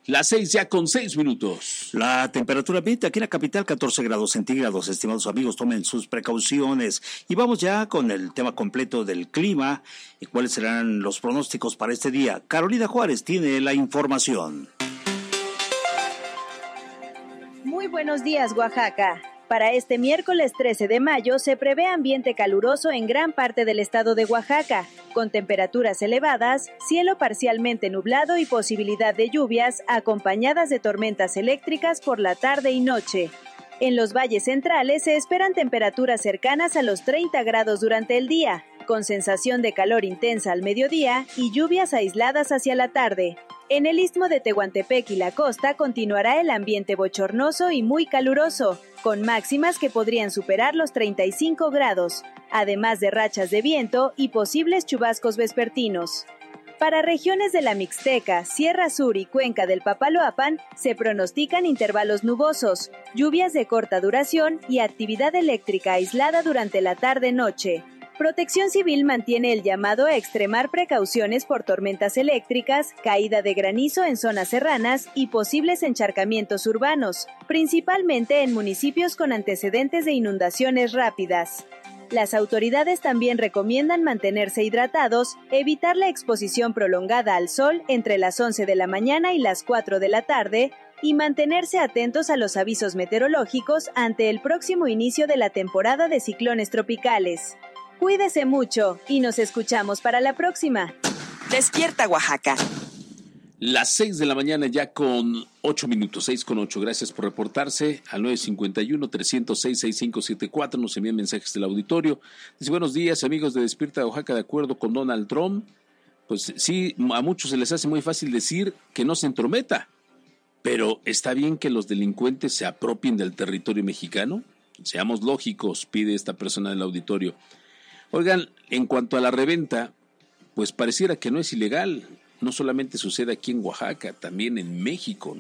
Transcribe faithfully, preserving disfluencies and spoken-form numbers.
Las seis ya con seis minutos. La temperatura ambiente aquí en la capital, catorce grados centígrados. Estimados amigos, tomen sus precauciones. Y vamos ya con el tema completo del clima y cuáles serán los pronósticos para este día. Carolina Juárez tiene la información. Muy buenos días, Oaxaca. Para este miércoles trece de mayo se prevé ambiente caluroso en gran parte del estado de Oaxaca, con temperaturas elevadas, cielo parcialmente nublado y posibilidad de lluvias acompañadas de tormentas eléctricas por la tarde y noche. En los valles centrales se esperan temperaturas cercanas a los treinta grados durante el día, con sensación de calor intensa al mediodía y lluvias aisladas hacia la tarde. En el istmo de Tehuantepec y la costa continuará el ambiente bochornoso y muy caluroso, con máximas que podrían superar los treinta y cinco grados, además de rachas de viento y posibles chubascos vespertinos. Para regiones de la Mixteca, Sierra Sur y Cuenca del Papaloapan se pronostican intervalos nubosos, lluvias de corta duración y actividad eléctrica aislada durante la tarde-noche. Protección Civil mantiene el llamado a extremar precauciones por tormentas eléctricas, caída de granizo en zonas serranas y posibles encharcamientos urbanos, principalmente en municipios con antecedentes de inundaciones rápidas. Las autoridades también recomiendan mantenerse hidratados, evitar la exposición prolongada al sol entre las once de la mañana y las cuatro de la tarde y mantenerse atentos a los avisos meteorológicos ante el próximo inicio de la temporada de ciclones tropicales. Cuídese mucho y nos escuchamos para la próxima. Despierta, Oaxaca. Las seis de la mañana ya con ocho minutos, seis con ocho. Gracias por reportarse al nueve cinco uno, tres cero seis, seis cinco siete cuatro. Nos envían mensajes del auditorio. Dice, buenos días, amigos de Despierta Oaxaca, de acuerdo con Donald Trump. Pues sí, a muchos se les hace muy fácil decir que no se entrometa. Pero ¿está bien que los delincuentes se apropien del territorio mexicano? Seamos lógicos, pide esta persona del auditorio. Oigan, en cuanto a la reventa, pues pareciera que no es ilegal. No solamente sucede aquí en Oaxaca, también en México, ¿no?